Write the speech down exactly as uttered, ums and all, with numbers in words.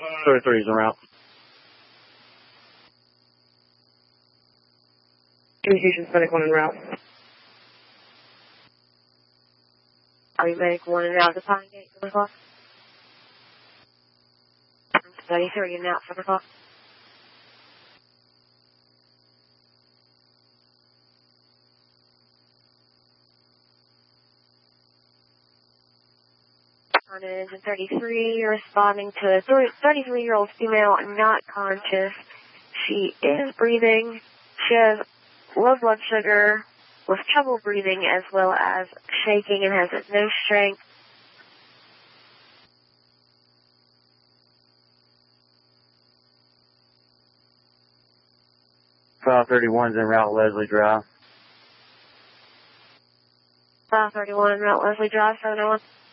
thirty-three is en route. Communications, Medic one en route. Are you Medic one en route to Pine Gate, seven o'clock? thirty-three in route, seven o'clock. On engine thirty-three, you're responding to a thirty-three-year-old female not conscious. She is breathing. She has low blood sugar with trouble breathing as well as shaking and has no strength. five thirty-one is en route, Leslie Drive. five thirty-one, route Leslie Drive, seven oh one.